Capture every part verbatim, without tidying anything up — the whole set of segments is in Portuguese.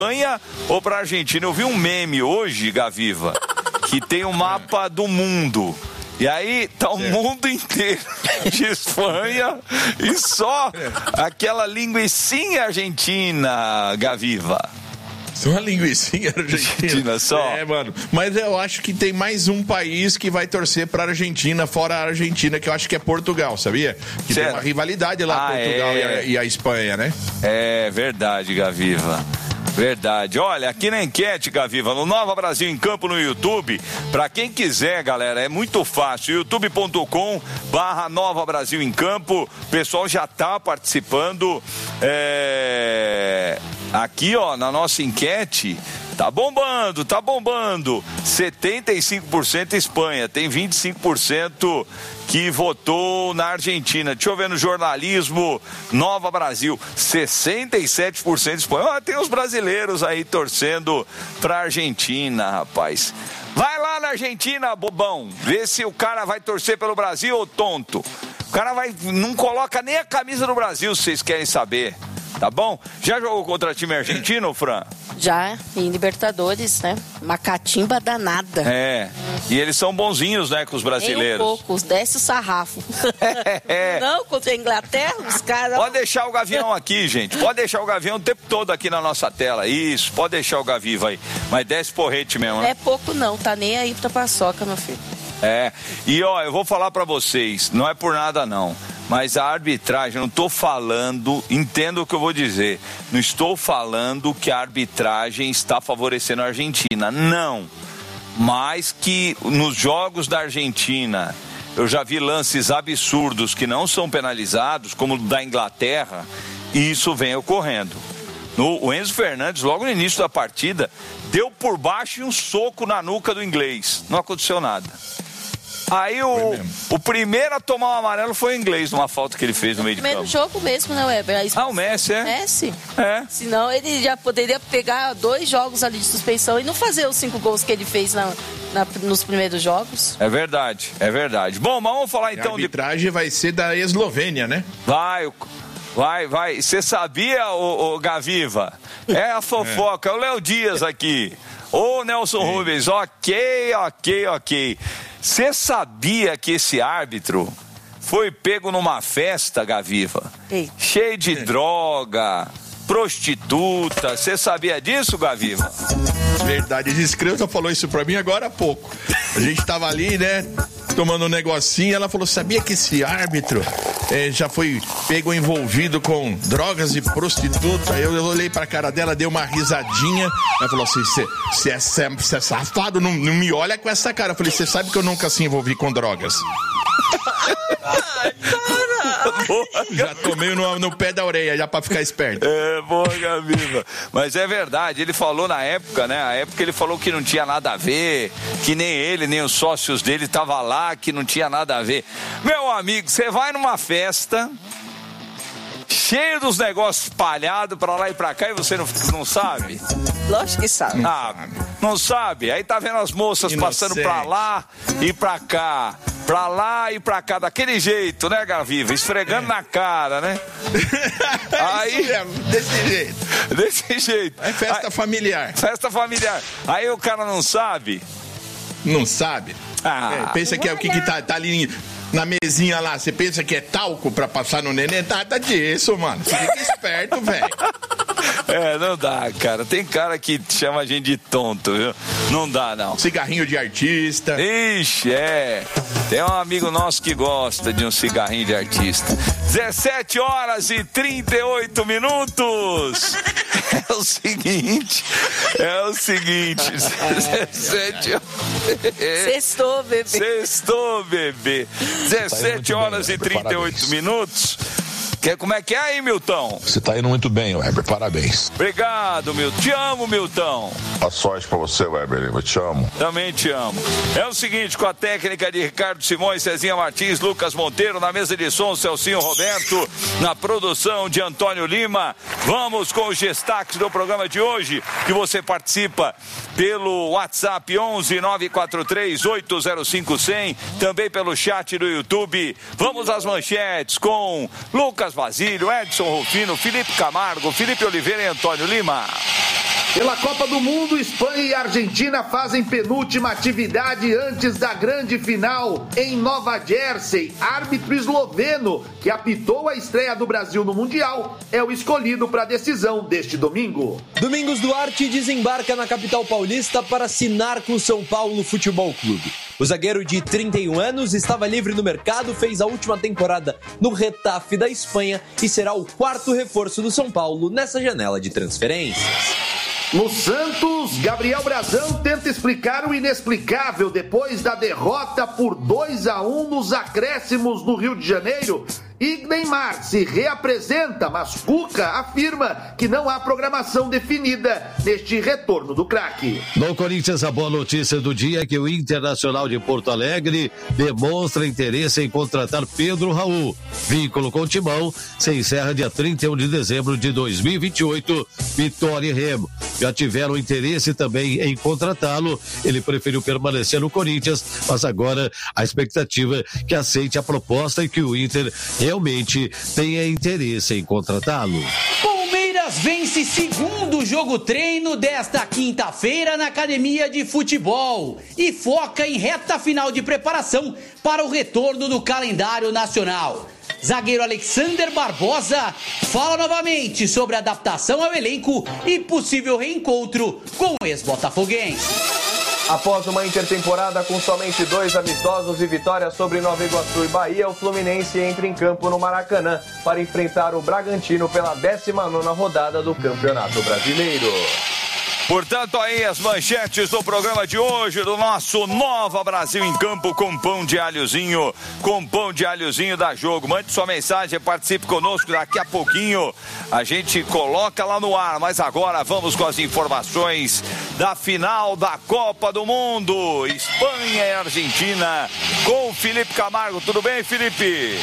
Espanha ou para a Argentina? Eu vi um meme hoje, Gaviva, que tem um mapa do mundo. E aí tá o certo. mundo inteiro de Espanha e só aquela linguicinha argentina, Gaviva. Só uma linguicinha argentina. Argentina só. É, mano. Mas eu acho que tem mais um país que vai torcer pra Argentina, fora a Argentina, que eu acho que é Portugal, sabia? Que certo. tem uma rivalidade lá, ah, Portugal é... e, a, e a Espanha, né? É verdade, Gaviva. Verdade. Olha, aqui na enquete, Gaviva, no Nova Brasil em Campo no YouTube, pra quem quiser, galera, é muito fácil, youtube ponto com barra Nova Brasil em Campo, o pessoal já tá participando, é... aqui, ó, na nossa enquete, tá bombando, tá bombando, setenta e cinco por cento Espanha, tem vinte e cinco por cento que votou na Argentina. Deixa eu ver no jornalismo, Nova Brasil, sessenta e sete por cento Espanha. Ah, tem os brasileiros aí torcendo pra Argentina, rapaz. Vai lá na Argentina, bobão, vê se o cara vai torcer pelo Brasil ou tonto. O cara vai, não coloca nem a camisa do Brasil, se vocês querem saber. Tá bom? Já jogou contra time argentino, Fran? Já, em Libertadores, né? Uma catimba danada. É, e eles são bonzinhos, né, com os brasileiros. Nem um pouco, desce o sarrafo. É. Não, contra a Inglaterra, os caras... Pode deixar o Gavião aqui, gente. Pode deixar o Gavião o tempo todo aqui na nossa tela. Isso, pode deixar o Gaviva aí. Mas desce porrete mesmo, né? Não é pouco não, tá nem aí pra paçoca, meu filho. É, e ó, eu vou falar pra vocês, não é por nada não, mas a arbitragem, eu não tô falando, entenda o que eu vou dizer, não estou falando que a arbitragem está favorecendo a Argentina, não, mas que nos jogos da Argentina, eu já vi lances absurdos que não são penalizados, como o da Inglaterra, e isso vem ocorrendo. No, o Enzo Fernandes, logo no início da partida, deu por baixo e um soco na nuca do inglês, não aconteceu nada. Aí o, o primeiro a tomar o amarelo foi o inglês, numa falta que ele fez no meio de campo. Primeiro jogo mesmo, né, Weber? Ah, o Messi, é? Messi? É. Senão ele já poderia pegar dois jogos ali de suspensão e não fazer os cinco gols que ele fez na, na, nos primeiros jogos. É verdade, é verdade. Bom, mas vamos falar então... A arbitragem de... vai ser da Eslovênia, né? Vai, vai, vai. Você sabia, ô, ô, Gaviva? É a fofoca, é o Léo Dias aqui. Ô, Nelson Sim. Rubens, ok, ok, ok. Você sabia que esse árbitro foi pego numa festa, Gaviva? Ei. Cheio de droga, prostituta. Você sabia disso, Gaviva? Verdade, a Escreusa falou isso pra mim agora há pouco. A gente tava ali, né, tomando um negocinho, ela falou, sabia que esse árbitro é, já foi pego envolvido com drogas e prostituta? Eu, eu olhei pra cara dela, dei uma risadinha, ela falou assim, você é, é safado, não, não me olha com essa cara. Eu falei, você sabe que eu nunca se envolvi com drogas. Ai, cara. Boa, já tomei no, no pé da orelha, já pra ficar esperto. É, boa, Gaviva. Mas é verdade, ele falou na época, né? A época ele falou que não tinha nada a ver, que nem ele, nem os sócios dele estavam lá, que não tinha nada a ver. Meu amigo, você vai numa festa... cheio dos negócios espalhados pra lá e pra cá e você não, não sabe? Lógico que sabe. Ah, não sabe? Aí tá vendo as moças Inocente. passando pra lá e pra cá. Pra lá e pra cá, daquele jeito, né, Gaviva? Esfregando é. na cara, né? Aí, mesmo, desse jeito. Desse jeito. É festa Aí, familiar. Festa familiar. Aí o cara não sabe? Não sabe? Ah, é, pensa que é o que, que tá, tá ali... na mesinha lá, você pensa que é talco pra passar no neném? Nada disso, mano. Fica esperto, velho. É, não dá, cara. Tem cara que chama a gente de tonto, viu? Não dá, não. Cigarrinho de artista. Ixi, é. Tem um amigo nosso que gosta de um cigarrinho de artista. dezessete horas e trinta e oito minutos. É o seguinte, é o seguinte. dezessete horas. Sextou, bebê. Sextou, bebê. dezessete horas e trinta e oito minutos. Que, como é que é aí, Milton? Você tá indo muito bem, Weber, parabéns. Obrigado, Milton. Te amo, Milton. A sorte pra você, Weber, eu te amo. Também te amo. É o seguinte, com a técnica de Ricardo Simões, Cezinha Martins, Lucas Monteiro, na mesa de som, Celcinho Roberto, na produção de Antônio Lima, vamos com os destaques do programa de hoje, que você participa pelo WhatsApp onze nove quatro três oito zero cinco cem, também pelo chat do YouTube. Vamos às manchetes com Lucas Basílio, Edson Rufino, Felipe Camargo, Felipe Oliveira e Antônio Lima. Pela Copa do Mundo, Espanha e Argentina fazem penúltima atividade antes da grande final em Nova Jersey. Árbitro esloveno que apitou a estreia do Brasil no Mundial é o escolhido para a decisão deste domingo. Domingos Duarte desembarca na capital paulista para assinar com o São Paulo Futebol Clube. O zagueiro de trinta e um anos estava livre no mercado, fez a última temporada no Getafe da Espanha e será o quarto reforço do São Paulo nessa janela de transferências. No Santos, Gabriel Brazão tenta explicar o inexplicável depois da derrota por dois a um nos acréscimos no Rio de Janeiro. E Neymar se reapresenta, mas Cuca afirma que não há programação definida neste retorno do craque. No Corinthians, a boa notícia do dia é que o Internacional de Porto Alegre demonstra interesse em contratar Pedro Raul. Vínculo com o Timão se encerra dia trinta e um de dezembro de dois mil e vinte e oito. Vitória e Remo já tiveram interesse também em contratá-lo. Ele preferiu permanecer no Corinthians, mas agora a expectativa é que aceite a proposta e que o Inter realmente tenha interesse em contratá-lo. Palmeiras vence segundo jogo treino desta quinta-feira na academia de futebol e foca em reta final de preparação para o retorno do calendário nacional. Zagueiro Alexander Barbosa fala novamente sobre a adaptação ao elenco e possível reencontro com o ex-botafoguense. Após uma intertemporada com somente dois amistosos e vitórias sobre Nova Iguaçu e Bahia, o Fluminense entra em campo no Maracanã para enfrentar o Bragantino pela décima nona rodada do Campeonato Brasileiro. Portanto, aí as manchetes do programa de hoje, do nosso Nova Brasil em Campo com pão de alhozinho, com pão de alhozinho da Jogo. Mande sua mensagem, participe conosco, daqui a pouquinho a gente coloca lá no ar, mas agora vamos com as informações da final da Copa do Mundo, Espanha e Argentina, com o Felipe Camargo. Tudo bem, Felipe?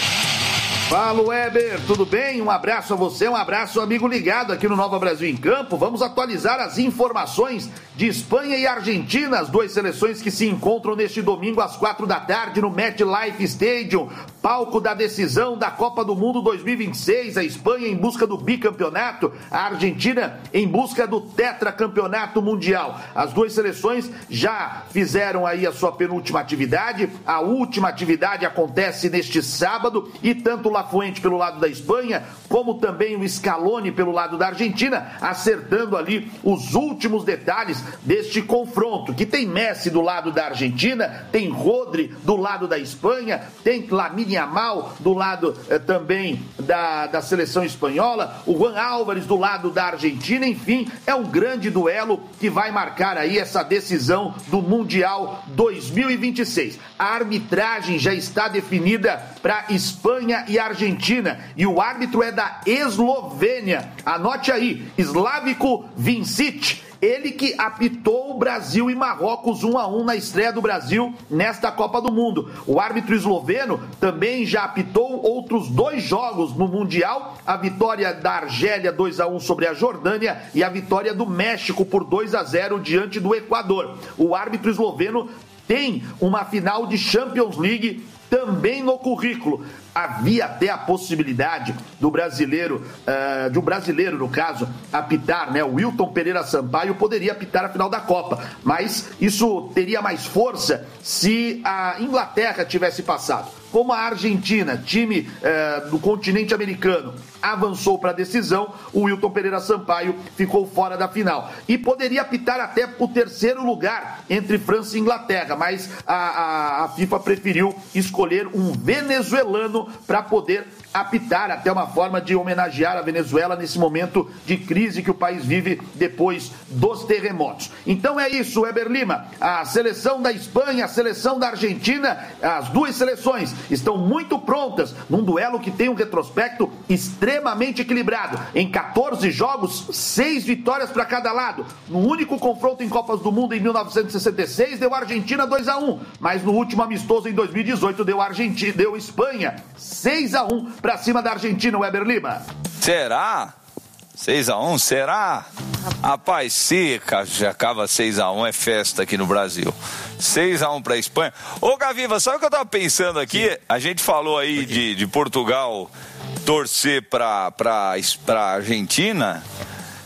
Fala, Weber, tudo bem? Um abraço a você, um abraço, amigo ligado aqui no Nova Brasil em Campo. Vamos atualizar as informações de Espanha e Argentina, as duas seleções que se encontram neste domingo às quatro da tarde no MetLife Stadium, palco da decisão da Copa do Mundo dois mil e vinte e seis. A Espanha em busca do bicampeonato, a Argentina em busca do tetracampeonato mundial. As duas seleções já fizeram aí a sua penúltima atividade, a última atividade acontece neste sábado e tanto o Lafuente pelo lado da Espanha, como também o Scaloni pelo lado da Argentina, acertando ali os últimos detalhes deste confronto, que tem Messi do lado da Argentina, tem Rodri do lado da Espanha, tem Lamine Yamal do lado eh, também da, da seleção espanhola, o Juan Álvares do lado da Argentina, enfim, é um grande duelo que vai marcar aí essa decisão do Mundial dois mil e vinte e seis. A arbitragem já está definida para Espanha e Argentina, e o árbitro é da Eslovênia. Anote aí, Slavko Vincic, ele que apitou o Brasil e Marrocos um a um na estreia do Brasil nesta Copa do Mundo. O árbitro esloveno também já apitou outros dois jogos no Mundial, a vitória da Argélia dois a um sobre a Jordânia e a vitória do México por dois a zero diante do Equador. O árbitro esloveno tem uma final de Champions League também no currículo. Havia até a possibilidade do brasileiro, uh, de um brasileiro, no caso, apitar, né? O Wilton Pereira Sampaio poderia apitar a final da Copa, mas isso teria mais força se a Inglaterra tivesse passado. Como a Argentina, time uh, do continente americano, avançou para a decisão, o Wilton Pereira Sampaio ficou fora da final. E poderia apitar até o terceiro lugar entre França e Inglaterra, mas a, a, a FIFA preferiu escolher um venezuelano para poder apitar, até uma forma de homenagear a Venezuela nesse momento de crise que o país vive depois dos terremotos. Então é isso, Weber Lima. A seleção da Espanha, a seleção da Argentina, as duas seleções estão muito prontas num duelo que tem um retrospecto extremamente equilibrado. Em catorze jogos, seis vitórias para cada lado. No único confronto em Copas do Mundo em mil novecentos e sessenta e seis, deu Argentina dois a um, mas no último amistoso em dois mil e dezoito deu Argentina, deu Espanha seis a um para cima da Argentina, Weber Lima. Será? seis a um, será? Rapaz, se já acaba seis a um, é festa aqui no Brasil. seis a um para a Espanha. Ô, Gaviva, sabe o que eu tava pensando aqui? Sim. A gente falou aí de, de Portugal torcer para para Argentina.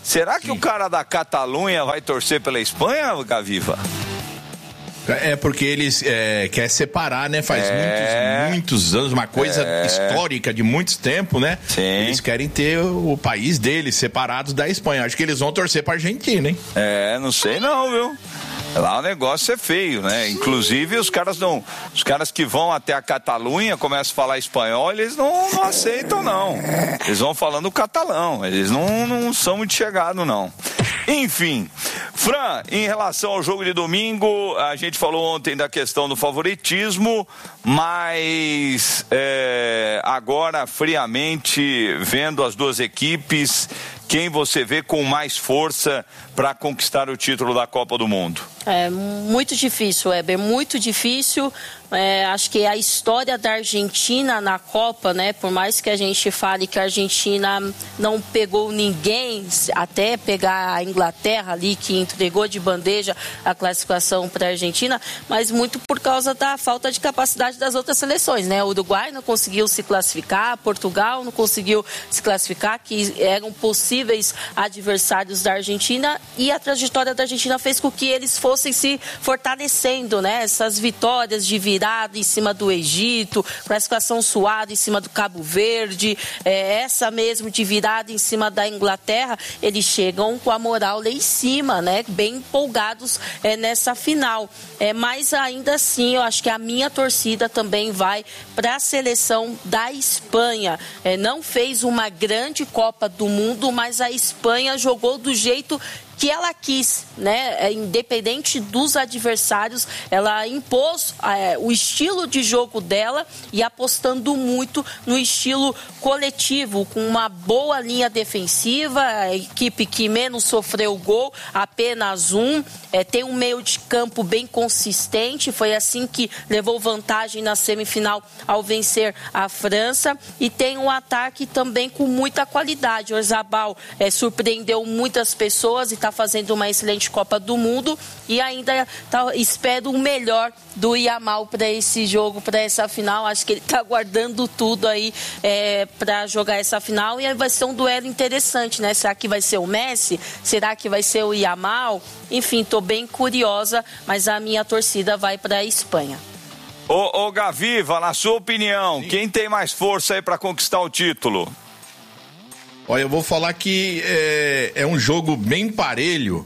Será que Sim. o cara da Catalunha vai torcer pela Espanha, Gaviva? É porque eles é, querem separar, né? Faz é, muitos, muitos anos, uma coisa é, histórica de muitos tempos, né? Sim. Eles querem ter o, o país deles separados da Espanha. Acho que eles vão torcer pra Argentina, hein? É, não sei não, viu? Lá o negócio é feio, né? Inclusive os caras não, os caras que vão até a Catalunha, começam a falar espanhol, eles não, não aceitam não. Eles vão falando catalão, eles não, não são muito chegados não. Enfim, Fran, em relação ao jogo de domingo, a gente falou ontem da questão do favoritismo, mas é, agora friamente vendo as duas equipes, quem você vê com mais força para conquistar o título da Copa do Mundo? É muito difícil, Weber, muito difícil. É, acho que a história da Argentina na Copa, né? Por mais que a gente fale que a Argentina não pegou ninguém, até pegar a Inglaterra ali, que entregou de bandeja a classificação para a Argentina, mas muito por causa da falta de capacidade das outras seleções, né? O Uruguai não conseguiu se classificar, Portugal não conseguiu se classificar, que eram possíveis adversários da Argentina, e a trajetória da Argentina fez com que eles fossem se fortalecendo, né? Essas vitórias de virada em cima do Egito, classificação suada em cima do Cabo Verde, é, essa mesmo de virada em cima da Inglaterra, eles chegam com a moral lá em cima, né? Bem empolgados é, nessa final. É, mas ainda assim, eu acho que a minha torcida também vai para a seleção da Espanha. É, não fez uma grande Copa do Mundo, mas a Espanha jogou do jeito que ela quis, né? Independente dos adversários, ela impôs é, o estilo de jogo dela e apostando muito no estilo coletivo, com uma boa linha defensiva, a equipe que menos sofreu gol, apenas um, é, tem um meio de campo bem consistente, foi assim que levou vantagem na semifinal ao vencer a França, e tem um ataque também com muita qualidade. O Oyarzabal é, surpreendeu muitas pessoas e está fazendo uma excelente Copa do Mundo, e ainda tá, espero o melhor do Yamal para esse jogo, para essa final. Acho que ele está guardando tudo aí é, para jogar essa final, e aí vai ser um duelo interessante, né? Será que vai ser o Messi? Será que vai ser o Yamal? Enfim, estou bem curiosa, mas a minha torcida vai para a Espanha. Ô, ô Gaviva, na sua opinião, Sim. quem tem mais força aí para conquistar o título? Olha, eu vou falar que é, é um jogo bem parelho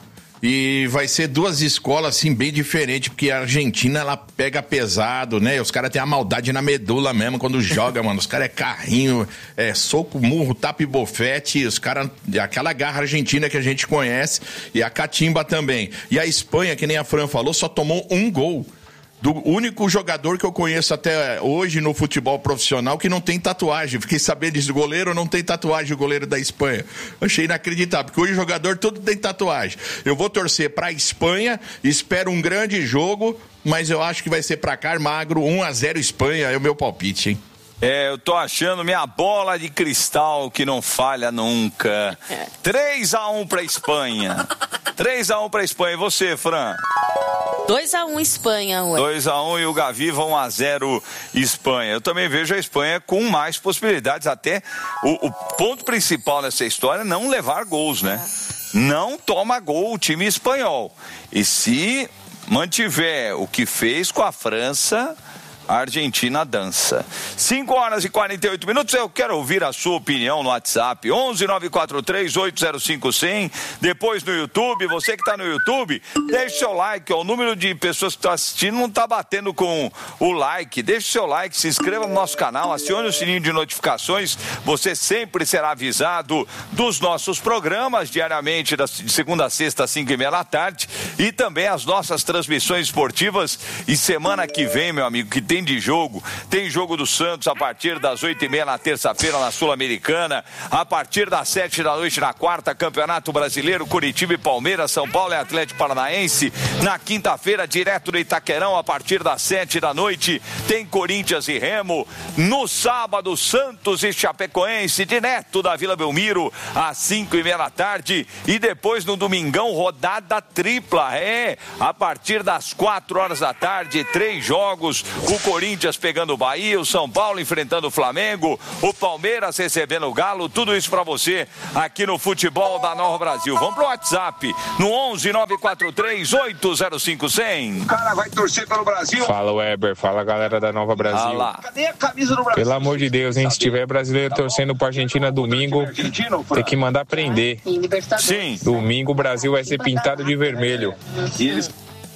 e vai ser duas escolas assim bem diferentes, porque a Argentina ela pega pesado, né? Os caras têm a maldade na medula mesmo quando joga, mano. Os caras é carrinho, é soco, murro, tapa e bofete, os caras, aquela garra argentina que a gente conhece, e a catimba também. E a Espanha, que nem a Fran falou, só tomou um gol do único jogador que eu conheço até hoje no futebol profissional que não tem tatuagem. Fiquei sabendo disso, o goleiro não tem tatuagem, o goleiro da Espanha. Achei inacreditável, porque hoje o jogador todo tem tatuagem. Eu vou torcer pra Espanha, espero um grande jogo, mas eu acho que vai ser pra cá, magro, um a zero Espanha, é o meu palpite, hein? É, eu tô achando minha bola de cristal que não falha nunca. três a um pra Espanha. três a um pra Espanha. E você, Fran? dois a um Espanha. dois a um e o Gaviva um a zero Espanha. Eu também vejo a Espanha com mais possibilidades. Até o, o ponto principal nessa história é não levar gols, né? Não toma gol o time espanhol. E se mantiver o que fez com a França, a Argentina dança. cinco horas e quarenta e oito minutos. Eu quero ouvir a sua opinião no WhatsApp. onze nove quatro três oito zero cinco cem. Depois no YouTube. Você que está no YouTube, deixe seu like. O número de pessoas que estão assistindo não está batendo com o like. Deixe seu like, se inscreva no nosso canal, acione o sininho de notificações. Você sempre será avisado dos nossos programas diariamente, de segunda a sexta, às cinco e meia da tarde. E também as nossas transmissões esportivas. E semana que vem, meu amigo, que tem de jogo, tem jogo do Santos a partir das oito e meia na terça-feira na Sul-Americana, a partir das sete da noite na quarta, Campeonato Brasileiro, Curitiba e Palmeiras, São Paulo e Atlético Paranaense. Na quinta-feira, direto do Itaquerão, a partir das sete da noite, tem Corinthians e Remo. No sábado, Santos e Chapecoense, direto da Vila Belmiro, às cinco e meia da tarde. E depois, no domingão, rodada tripla, é, a partir das quatro horas da tarde, três jogos. O Corinthians pegando o Bahia, o São Paulo enfrentando o Flamengo, o Palmeiras recebendo o Galo, tudo isso pra você aqui no Futebol da Nova Brasil. Vamos pro WhatsApp, no onze nove quatro três oito zero cinco zero zero. O cara vai torcer pelo Brasil. Fala, Weber, fala, galera da Nova Brasil. Ah lá. Cadê a camisa do Brasil? Pelo amor de Deus, hein? Se tiver brasileiro torcendo pra Argentina domingo, tem que mandar prender. Sim. Domingo o Brasil vai ser pintado de vermelho. E eles...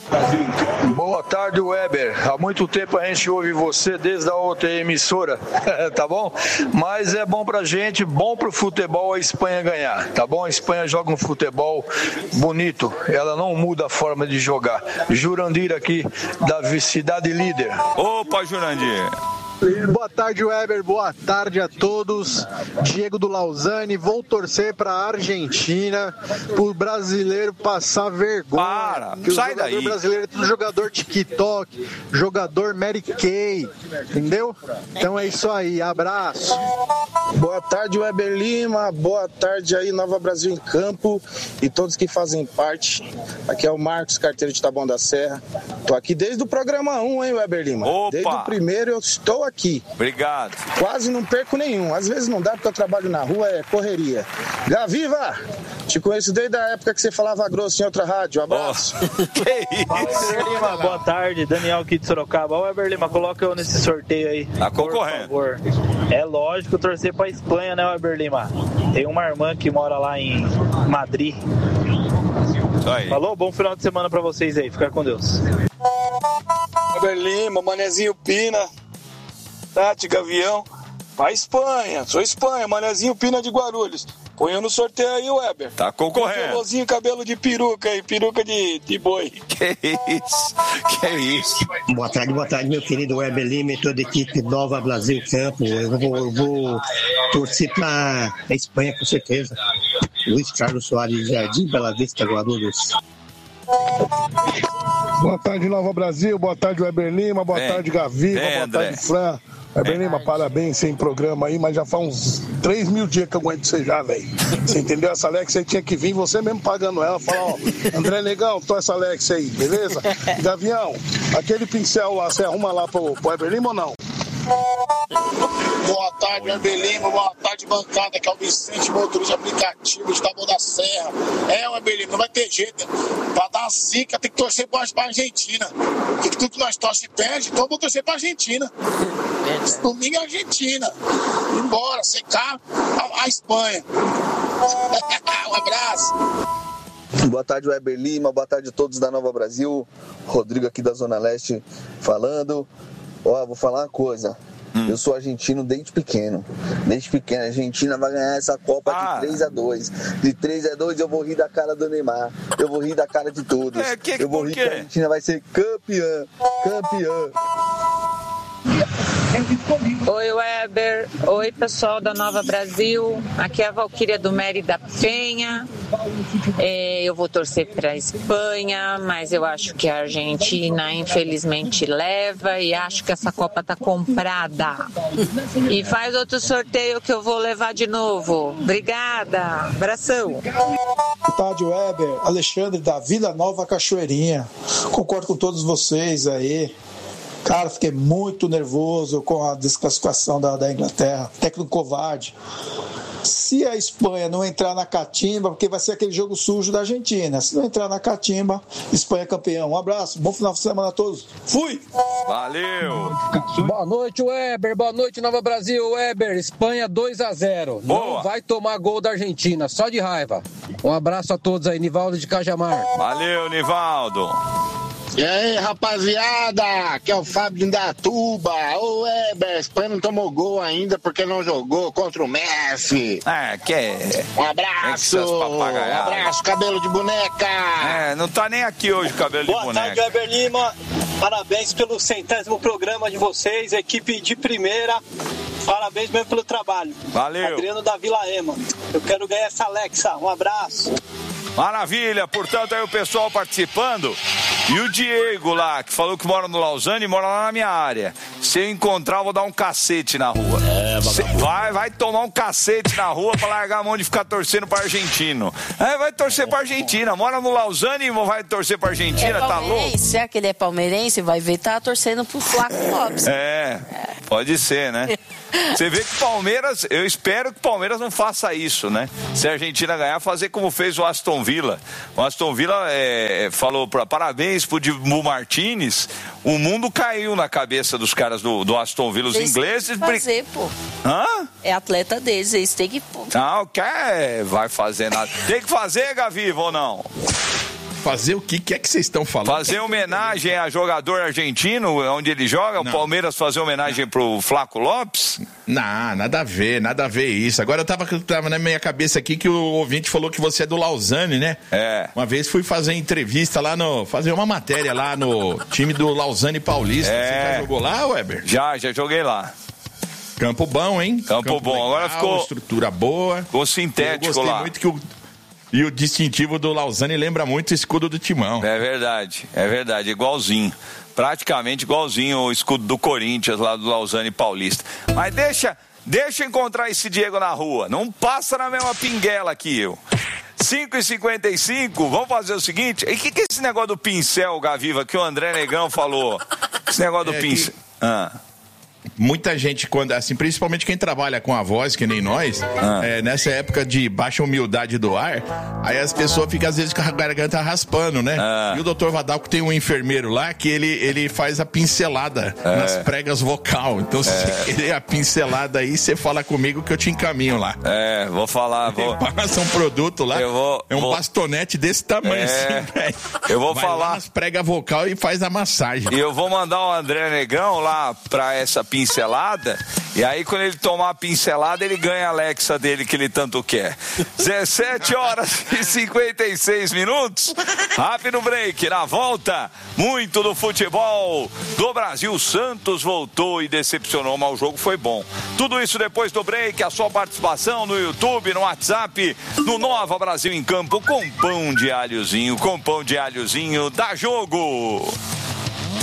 Boa tarde, Weber. Há muito tempo a gente ouve você desde a outra emissora, tá bom? Mas é bom pra gente, bom pro futebol a Espanha ganhar, tá bom? A Espanha joga um futebol bonito, ela não muda a forma de jogar. Jurandir aqui, da cidade líder. Opa, Jurandir. Boa tarde, Weber. Boa tarde a todos. Diego do Lausanne. Vou torcer para a Argentina, pro brasileiro passar vergonha. Para, que sai o jogador daí. brasileiro é tudo jogador TikTok, jogador Mary Kay, entendeu? Então é isso aí. Abraço. Boa tarde, Weber Lima. Boa tarde aí, Nova Brasil em Campo e todos que fazem parte. Aqui é o Marcos, carteiro de Taboão da Serra. Tô aqui desde o programa um, hein, Weber Lima? Opa. Desde o primeiro eu estou aqui. Obrigado. Quase não perco nenhum. Às vezes não dá porque eu trabalho na rua, é correria. Gaviva! Te conheço desde a época que você falava grosso em outra rádio. Um abraço. Oh, que isso? Lima, boa tarde. Daniel aqui de Sorocaba. Ô, Weber Lima, coloca eu nesse sorteio aí. Tá concorrendo. Por favor. É lógico torcer pra Espanha, né, Weber Lima? Tem uma irmã que mora lá em Madrid. Isso aí. Falou? Bom final de semana pra vocês aí. Fica com Deus. Weber Lima, Manezinho Pina, Tati Gavião, pra Espanha. Sou Espanha, Manezinho Pina de Guarulhos. Põe no sorteio aí, Weber. Tá concorrendo. Velozinho, cabelo de peruca e peruca de, de boi. Que isso? Que isso? Boa tarde, boa tarde, meu querido Weber Lima e toda a equipe Nova Brasil Campo. Eu vou, eu vou torcer pra Espanha, com certeza. Luiz Carlos Soares, Jardim Bela Vista, Guarulhos. Boa tarde, Nova Brasil. Boa tarde, Weber Lima. Boa Vem. tarde, Gaviva. Vem, Boa André. tarde, Fran. Weber Lima, parabéns, sem programa aí, mas já faz uns três mil dias que eu aguento você já, velho. Você entendeu? Essa Alex aí tinha que vir, você mesmo pagando ela, falar, ó, André Negão, tô essa Alex aí, beleza? Gavião, aquele pincel lá, você arruma lá pro, pro Weber Lima ou não? Boa tarde, Weber Lima. Boa tarde, bancada. Aqui é o Vicente, motorista de aplicativo de Taboão da Serra. É, Weber Lima, não vai ter jeito. Pra dar uma zica, tem que torcer pra, pra Argentina. Porque tudo que nós torce perde, então eu vou torcer pra Argentina. Esse domingo é Argentina. Embora, secar a, a Espanha. Um abraço. Boa tarde, Weber Lima. Boa tarde a todos da Nova Brasil. Rodrigo aqui da Zona Leste falando. Ó, vou falar uma coisa. Hum. Eu sou argentino desde pequeno. Desde pequeno. A Argentina vai ganhar essa Copa ah. de três a dois. De três a dois eu vou rir da cara do Neymar. Eu vou rir da cara de todos. É, que, eu vou rir que a Argentina vai ser campeã. Campeã. Oi, Weber. Oi, pessoal da Nova Brasil. Aqui é a Valquíria do Mérida Penha. É, eu vou torcer para a Espanha, mas eu acho que a Argentina, infelizmente, leva e acho que essa Copa tá comprada. E faz outro sorteio que eu vou levar de novo. Obrigada. Abração. Boa tarde, Weber. Alexandre da Vila Nova Cachoeirinha. Concordo com todos vocês aí. Cara, fiquei muito nervoso com a desclassificação da, da Inglaterra. Técnico covarde. Se a Espanha não entrar na catimba, porque vai ser aquele jogo sujo da Argentina. Se não entrar na catimba, Espanha é campeão. Um abraço, bom final de semana a todos. Fui! Valeu! Boa noite, Weber. Boa noite, Nova Brasil. Weber, Espanha dois a zero. Boa. Não vai tomar gol da Argentina, só de raiva. Um abraço a todos aí, Nivaldo de Cajamar. Valeu, Nivaldo. E aí, rapaziada, aqui é o Fábio de Indatuba. Ô, Weber, a Espanha não tomou gol ainda porque não jogou contra o Messi. É, que é... Um abraço, um abraço, cabelo de boneca. É, não tá nem aqui hoje, cabelo Boa de boneca. Boa tarde, Weber Lima. Parabéns pelo centésimo programa de vocês, equipe de primeira. Parabéns mesmo pelo trabalho. Valeu. Adriano da Vila Ema. Eu quero ganhar essa Alexa. Um abraço. Maravilha, portanto, aí o pessoal participando. E o Diego lá, que falou que mora no Lausanne, mora lá na minha área. Se eu encontrar, eu vou dar um cacete na rua. É, Cê vai, vai tomar um cacete na rua pra largar a mão de ficar torcendo pra argentino. É, vai torcer pra Argentina. Mora no Lausanne e vai torcer pra Argentina, é tá louco? Será que ele é palmeirense? Vai ver, tá torcendo pro Flaco Lopes. É, pode ser, né? Você vê que o Palmeiras, eu espero que o Palmeiras não faça isso, né? Se a Argentina ganhar, fazer como fez o Aston Villa. O Aston Villa é, falou pra, parabéns pro Dibu Martínez. O mundo caiu na cabeça dos caras do, do Aston Villa, os eles ingleses. Tem que fazer, pô. Hã? É atleta deles, eles têm que... Não, quer, vai fazer nada. Tem que fazer, Gaviva, ou não? Fazer o que, que é que vocês estão falando? Fazer homenagem a jogador argentino, onde ele joga, não. O Palmeiras fazer homenagem não. pro Flaco Lopes? Não, nada a ver, nada a ver isso. Agora eu tava, tava na minha cabeça aqui que o ouvinte falou que você é do Lausanne, né? É. Uma vez fui fazer entrevista lá no... fazer uma matéria lá no time do Lausanne Paulista. É. Você já jogou lá, Weber? Já, já joguei lá. Campo bom, hein? Campo, Campo bom. Legal, agora ficou... estrutura boa. Ficou sintético eu gostei lá. muito que o... E o distintivo do Lausanne lembra muito o escudo do Timão. É verdade, é verdade, igualzinho. Praticamente igualzinho o escudo do Corinthians lá do Lausanne Paulista. Mas deixa, deixa eu encontrar esse Diego na rua. Não passa na mesma pinguela que eu. cinco e cinquenta e cinco, vamos fazer o seguinte. E o que, que é esse negócio do pincel, Gaviva, que o André Negão falou? Esse negócio do é pincel. Que... Ah. Muita gente, quando, assim, principalmente quem trabalha com a voz, que nem nós, ah. é, nessa época de baixa humildade do ar, aí as pessoas ficam às vezes com a garganta raspando, né? Ah. E o doutor Vadalco tem um enfermeiro lá que ele, ele faz a pincelada é. nas pregas vocal. Então, se é. você querer a pincelada aí, você fala comigo que eu te encaminho lá. É, vou falar. Vou... Passa um produto lá, eu vou, é um vou... bastonete desse tamanho é. assim, velho. Eu vou Vai falar. Lá nas pregas vocal e faz a massagem. E eu vou mandar o André Negão lá pra essa pincelada, e aí quando ele tomar a pincelada, ele ganha a Alexa dele que ele tanto quer. dezessete horas e cinquenta e seis minutos. Rápido break. Na volta, muito do futebol do Brasil. Santos voltou e decepcionou, mas o jogo foi bom. Tudo isso depois do break. A sua participação no YouTube, no WhatsApp, no Nova Brasil em Campo, com pão de alhozinho, com pão de alhozinho, dá jogo.